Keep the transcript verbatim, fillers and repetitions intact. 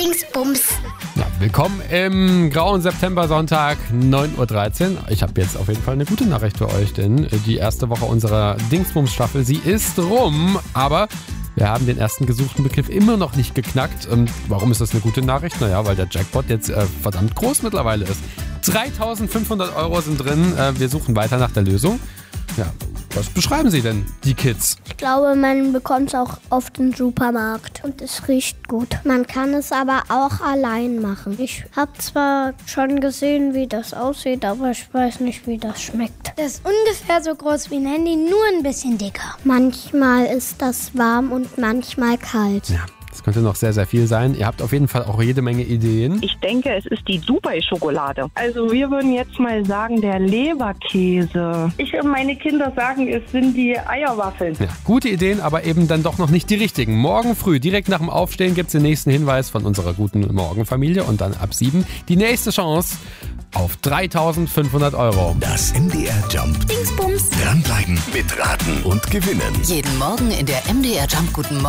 Dingsbums. Ja, willkommen im grauen September-Sonntag, neun Uhr dreizehn. Ich habe jetzt auf jeden Fall eine gute Nachricht für euch, denn die erste Woche unserer Dingsbums-Staffel, sie ist rum, aber wir haben den ersten gesuchten Begriff immer noch nicht geknackt. Und warum ist das eine gute Nachricht? Naja, weil der Jackpot jetzt äh, verdammt groß mittlerweile ist. dreitausendfünfhundert Euro sind drin. Äh, wir suchen weiter nach der Lösung. Ja, was beschreiben Sie denn, die Kids? Ich glaube, man bekommt es auch auf den Supermarkt und es riecht gut. Man kann es aber auch allein machen. Ich habe zwar schon gesehen, wie das aussieht, aber ich weiß nicht, wie das schmeckt. Das ist ungefähr so groß wie ein Handy, nur ein bisschen dicker. Manchmal ist das warm und manchmal kalt. Ja. Das könnte noch sehr, sehr viel sein. Ihr habt auf jeden Fall auch jede Menge Ideen. Ich denke, es ist die Dubai-Schokolade. Also wir würden jetzt mal sagen, der Leberkäse. Ich und meine Kinder sagen, es sind die Eierwaffeln. Ja, gute Ideen, aber eben dann doch noch nicht die richtigen. Morgen früh, direkt nach dem Aufstehen, gibt es den nächsten Hinweis von unserer guten Morgenfamilie. Und dann ab sieben die nächste Chance auf dreitausendfünfhundert Euro. Das M D R Jump. Dingsbums. Dranbleiben, mitraten und gewinnen. Jeden Morgen in der M D R Jump Guten Morgen